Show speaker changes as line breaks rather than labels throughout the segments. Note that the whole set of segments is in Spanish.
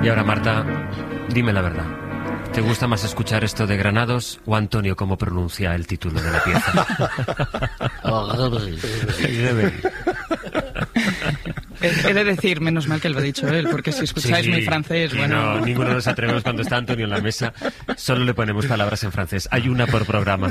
Y ahora, Marta, dime la verdad. ¿Te gusta más escuchar esto de Granados o Antonio cómo pronuncia el título de la pieza?
He de decir, menos mal que lo ha dicho él, porque si escucháis mi francés, bueno...
No, ninguno nos atrevemos cuando está Antonio en la mesa, solo le ponemos palabras en francés. Hay una por programa.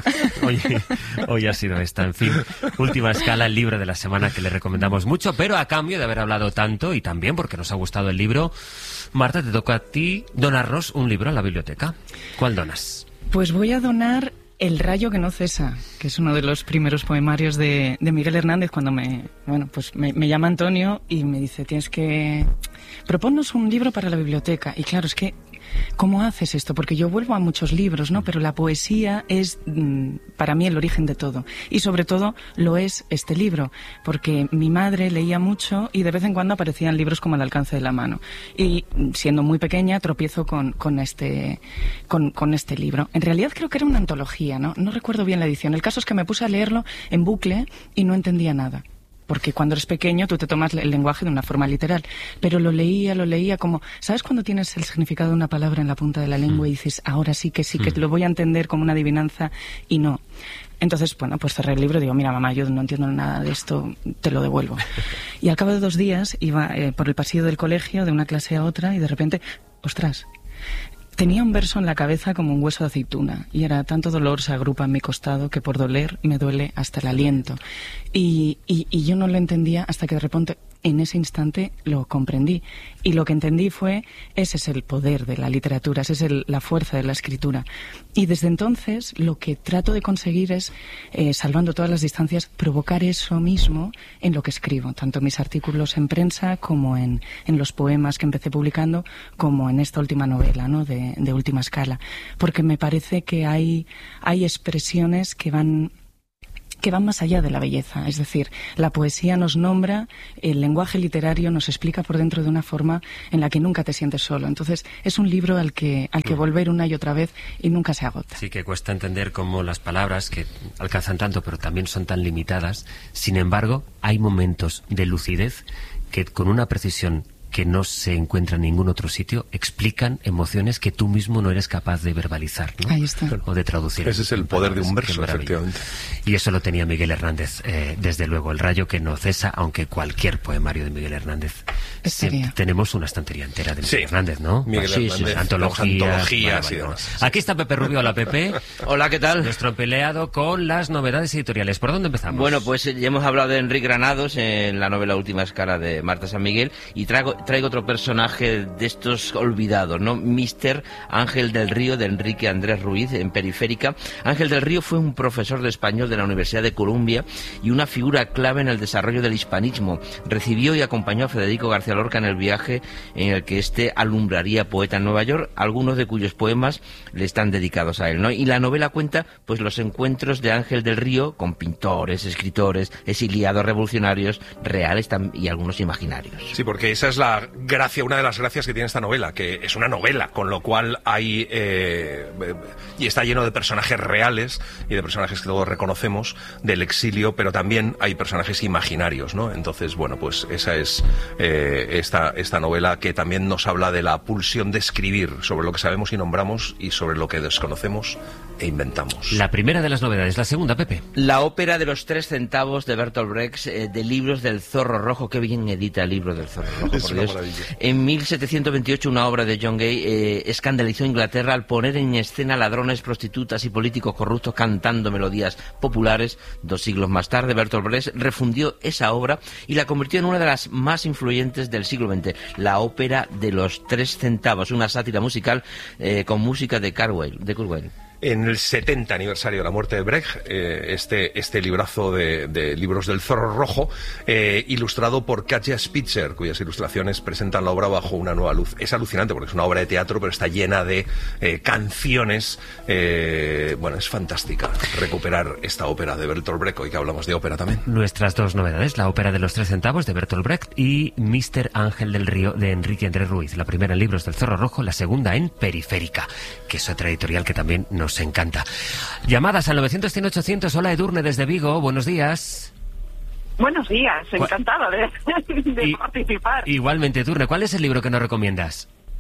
Hoy ha sido esta. En fin, Última Escala, el libro de la semana que le recomendamos mucho, pero a cambio de haber hablado tanto y también porque nos ha gustado el libro, Marta, te toca a ti donarnos un libro a la biblioteca. ¿Cuál donas?
Pues voy a donar El rayo que no cesa, que es uno de los primeros poemarios de Miguel Hernández, cuando me llama Antonio y me dice, tienes que proponernos un libro para la biblioteca. Y claro, es que, ¿cómo haces esto? Porque yo vuelvo a muchos libros, ¿no? Pero la poesía es, para mí, el origen de todo. Y sobre todo lo es este libro, porque mi madre leía mucho y de vez en cuando aparecían libros como al alcance de la mano. Y siendo muy pequeña tropiezo con este libro. En realidad creo que era una antología, ¿no? No recuerdo bien la edición. El caso es que me puse a leerlo en bucle y no entendía nada. Porque cuando eres pequeño tú te tomas el lenguaje de una forma literal, pero lo leía como... ¿Sabes cuando tienes el significado de una palabra en la punta de la lengua y dices, ahora sí que lo voy a entender como una adivinanza, y no? Entonces, bueno, pues cerré el libro y digo, mira, mamá, yo no entiendo nada de esto, te lo devuelvo. Y al cabo de 2 días iba por el pasillo del colegio de una clase a otra y de repente, ¡ostras! Tenía un verso en la cabeza como un hueso de aceituna, y era tanto dolor se agrupa en mi costado que por doler me duele hasta el aliento. Y yo no lo entendía hasta que de repente, en ese instante, lo comprendí. Y lo que entendí fue, ese es el poder de la literatura, esa es la fuerza de la escritura. Y desde entonces lo que trato de conseguir es, salvando todas las distancias, provocar eso mismo en lo que escribo, tanto en mis artículos en prensa como en los poemas que empecé publicando, como en esta última novela, ¿no?, de Última Escala. Porque me parece que hay expresiones que van más allá de la belleza. Es decir, la poesía nos nombra, el lenguaje literario nos explica por dentro de una forma en la que nunca te sientes solo. Entonces, es un libro al que volver una y otra vez y nunca se agota.
Sí, que cuesta entender cómo las palabras, que alcanzan tanto pero también son tan limitadas, sin embargo, hay momentos de lucidez que con una precisión que no se encuentra en ningún otro sitio, explican emociones que tú mismo no eres capaz de verbalizar, ¿no?
Ahí está.
O de traducir.
Ese es el poder de un verso, efectivamente.
Y eso lo tenía Miguel Hernández, desde luego, El rayo que no cesa, aunque cualquier poemario de Miguel Hernández. Tenemos una estantería entera de Miguel Hernández, ¿no?
Miguel Hernández,
antologías y demás. Aquí está Pepe Rubio. Hola, Pepe.
Hola, ¿qué tal?
Nuestro peleado con las novedades editoriales. ¿Por dónde empezamos?
Bueno, pues ya hemos hablado de Enrique Granados en la novela Última Escala de Marta San Miguel, y traigo otro personaje de estos olvidados, ¿no? Mister Ángel del Río, de Enrique Andrés Ruiz, en Periférica. Ángel del Río fue un profesor de español de la Universidad de Columbia y una figura clave en el desarrollo del hispanismo. Recibió y acompañó a Federico García Lorca en el viaje en el que éste alumbraría poeta en Nueva York, algunos de cuyos poemas le están dedicados a él, ¿no? Y la novela cuenta, pues, los encuentros de Ángel del Río con pintores, escritores, exiliados, revolucionarios, reales y algunos imaginarios.
Sí, porque esa es la gracia, una de las gracias que tiene esta novela, que es una novela, con lo cual hay y está lleno de personajes reales y de personajes que todos reconocemos del exilio, pero también hay personajes imaginarios, ¿no? Entonces, bueno, pues esa es esta novela, que también nos habla de la pulsión de escribir sobre lo que sabemos y nombramos y sobre lo que desconocemos e inventamos.
La primera de las novedades. La segunda, Pepe.
La ópera de los 3 centavos de Bertolt Brecht, de Libros del Zorro Rojo. Qué bien edita el Libro del Zorro Rojo, por Dios. En 1728, una obra de John Gay escandalizó a Inglaterra al poner en escena ladrones, prostitutas y políticos corruptos cantando melodías populares. 2 siglos más tarde, Bertolt Brecht refundió esa obra y la convirtió en una de las más influyentes del siglo XX, la ópera de los 3 centavos, una sátira musical con música de Kurt Weill.
En el 70 aniversario de la muerte de Brecht, este librazo de Libros del Zorro Rojo, ilustrado por Katja Spitzer, cuyas ilustraciones presentan la obra bajo una nueva luz. Es alucinante porque es una obra de teatro, pero está llena de canciones. Bueno, es fantástica recuperar esta ópera de Bertolt Brecht, hoy que hablamos de ópera también.
Nuestras 2 novedades, la ópera de los 3 centavos de Bertolt Brecht y Mister Ángel del Río de Enrique Andrés Ruiz. La primera en Libros del Zorro Rojo, la segunda en Periférica, que es otra editorial que también nos encanta. Llamadas al 900-100-800. Hola, Edurne desde Vigo, buenos días.
Buenos días, encantada de participar.
Igualmente, Edurne, ¿cuál es el libro que nos recomiendas?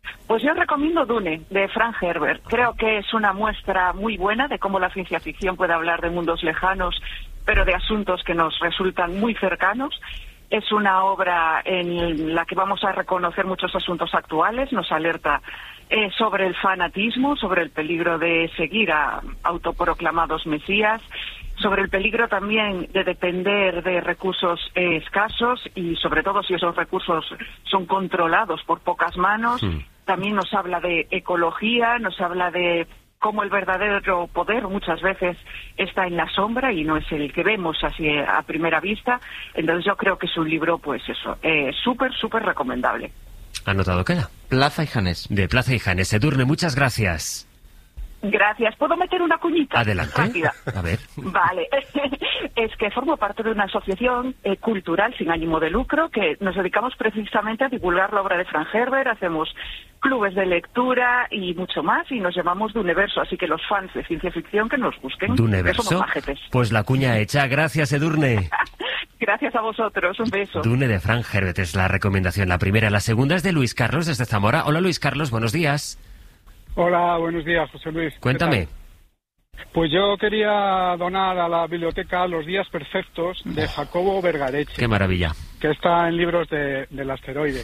Pues yo recomiendo Dune, de Frank Herbert. Creo que es una muestra muy buena de cómo la ciencia ficción puede hablar de mundos lejanos, pero de asuntos que nos resultan muy cercanos. Es una obra en la que vamos a reconocer muchos asuntos actuales, nos alerta sobre el fanatismo, sobre el peligro de seguir a autoproclamados mesías, sobre el peligro también de depender de recursos escasos y sobre todo si esos recursos son controlados por pocas manos. También nos habla de ecología, nos habla de cómo el verdadero poder muchas veces está en la sombra y no es el que vemos así a primera vista. Entonces yo creo que es un libro, pues eso, súper recomendable.
¿Anotado queda?
Plaza y Janés.
De Plaza y Janés. Edurne, muchas gracias.
Gracias. ¿Puedo meter una cuñita?
Adelante.
Rápida.
A ver.
Vale. Es que formo parte de una asociación cultural sin ánimo de lucro que nos dedicamos precisamente a divulgar la obra de Frank Herbert. Hacemos clubes de lectura y mucho más y nos llamamos Duneverso. Así que los fans de ciencia ficción que nos busquen.
Duneverso.
Que somos majetes.
Pues la cuña hecha. Gracias, Edurne.
Gracias a vosotros. Un beso.
Dune de Frank Herbert es la recomendación. La primera. La segunda es de Luis Carlos desde Zamora. Hola, Luis Carlos. Buenos días.
Hola, buenos días, José Luis.
Cuéntame.
Pues yo quería donar a la biblioteca Los días perfectos de Jacobo Vergareche.
Qué maravilla.
Que está en Libros del Asteroide.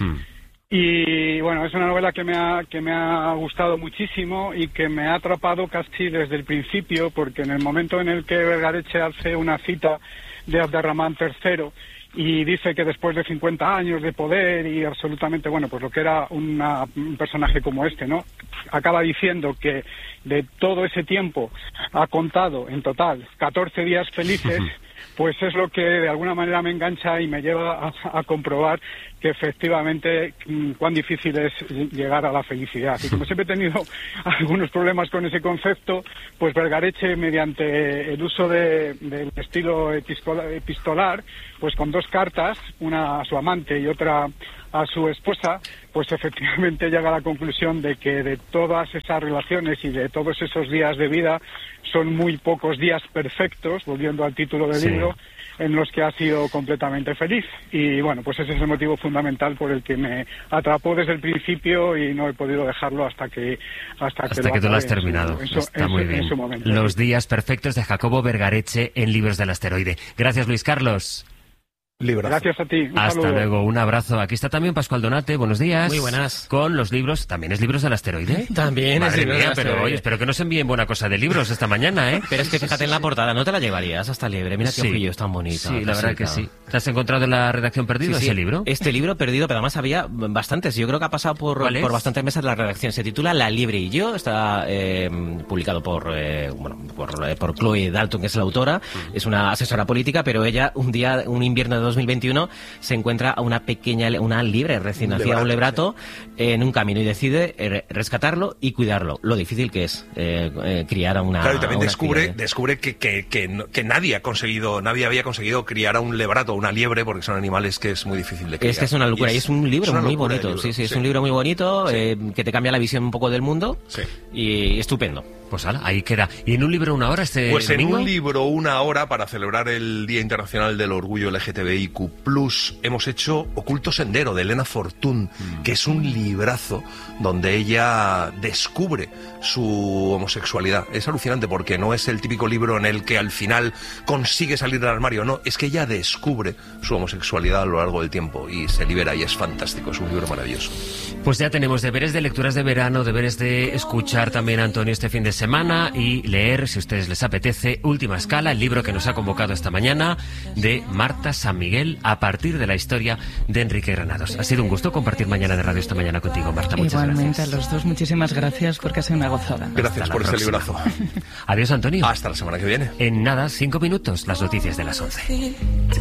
Y bueno, es una novela que me ha gustado muchísimo y que me ha atrapado casi desde el principio, porque en el momento en el que Vergareche hace una cita de Abderramán III y dice que después de 50 años de poder y absolutamente, bueno, pues lo que era un personaje como este, ¿no? Acaba diciendo que de todo ese tiempo ha contado en total 14 días felices, pues es lo que de alguna manera me engancha y me lleva a comprobar que efectivamente cuán difícil es llegar a la felicidad. Y como siempre he tenido algunos problemas con ese concepto, pues Vergareche, mediante el uso del estilo epistolar, pues con dos cartas, una a su amante y otra a su esposa, pues efectivamente llega a la conclusión de que de todas esas relaciones y de todos esos días de vida son muy pocos días perfectos, volviendo al título del libro, en los que ha sido completamente feliz. Y bueno, pues ese es el motivo fundamental por el que me atrapó desde el principio y no he podido dejarlo hasta que
tú lo has terminado. Está muy bien. Los días perfectos de Jacobo Vergareche en Libros del Asteroide. Gracias, Luis Carlos.
Librazo.
Gracias a ti.
Hasta luego, un abrazo. Aquí está también Pascual Donate, buenos días.
Muy buenas.
Con los libros, ¿también es Libros del Asteroide?
También
Madre
es Libros
mía,
del Asteroide.
pero oye, espero que nos envíen buena cosa de libros esta mañana, ¿eh?
Pero es que fíjate en la portada, ¿no te la llevarías hasta Liebre? Mira qué ojillos tan bonito.
Sí, la verdad que sí. ¿Te has encontrado en la redacción perdido ese libro?
Este libro perdido, pero además había bastantes. Yo creo que ha pasado por bastantes mesas de la redacción. Se titula La Liebre y yo. Está publicado por Chloe Dalton, que es la autora. Es una asesora política, pero ella, un invierno de 2021, se encuentra a una liebre recién nacida, un lebrato, en un camino y decide rescatarlo y cuidarlo. Lo difícil que es criar a una...
Claro, y también descubre que nadie había conseguido criar a un lebrato, una liebre, porque son animales que es muy difícil de criar.
Es que es una locura, y es un libro muy bonito. Sí, es un libro muy bonito, que te cambia la visión un poco del mundo, y estupendo.
Pues ahí queda. ¿Y en un libro una hora
Pues
domingo?
En un libro una hora, para celebrar el Día Internacional del Orgullo LGTBIQ+, hemos hecho Oculto Sendero, de Elena Fortún, que es un librazo donde ella descubre su homosexualidad. Es alucinante porque no es el típico libro en el que al final consigue salir del armario, no, es que ella descubre su homosexualidad a lo largo del tiempo y se libera, y es fantástico, es un libro maravilloso.
Pues ya tenemos deberes de lecturas de verano, deberes de escuchar también a Antonio este fin de semana y leer, si a ustedes les apetece, Última Escala, el libro que nos ha convocado esta mañana, de Marta San Miguel, a partir de la historia de Enrique Granados. Ha sido un gusto compartir Mañana de Radio esta mañana contigo, Marta. Muchas
Igualmente,
gracias.
a los dos, muchísimas gracias, porque ha sido una gozada.
Gracias por este librazo.
Adiós, Antonio.
Hasta la semana que viene.
En nada, 5 minutos, las noticias de las 11.